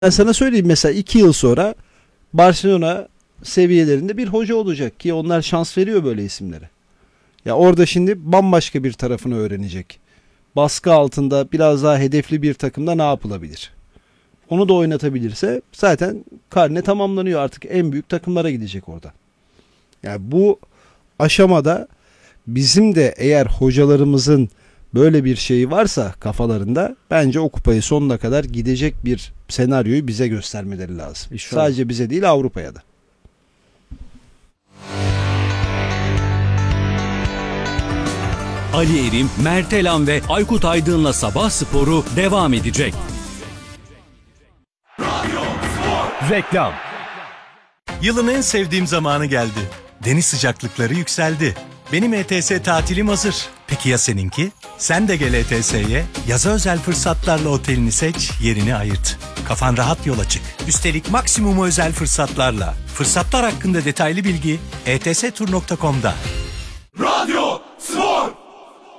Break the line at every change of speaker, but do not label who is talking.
Ben sana söyleyeyim, mesela 2 yıl sonra Barcelona seviyelerinde bir hoca olacak ki onlar şans veriyor böyle isimlere. Ya orada şimdi bambaşka bir tarafını öğrenecek. Baskı altında biraz daha hedefli bir takımda ne yapılabilir? Onu da oynatabilirse zaten karne tamamlanıyor, artık en büyük takımlara gidecek orada. Yani bu aşamada bizim de eğer hocalarımızın böyle bir şeyi varsa kafalarında, bence o kupayı sonuna kadar gidecek bir senaryoyu bize göstermeleri lazım.
İnşallah.
Sadece bize değil, Avrupa'ya da.
Ali Erim, Mert Elan ve Aykut Aydın'la Sabah Sporu devam edecek.
Reklam. Yılın en sevdiğim zamanı geldi. Deniz sıcaklıkları yükseldi. Benim ETS tatilim hazır. Peki ya seninki? Sen de gel ETS'ye. Yaza özel fırsatlarla otelini seç, yerini ayırt. Kafan rahat yola çık. Üstelik maksimum özel fırsatlarla. Fırsatlar hakkında detaylı bilgi etstur.com'da.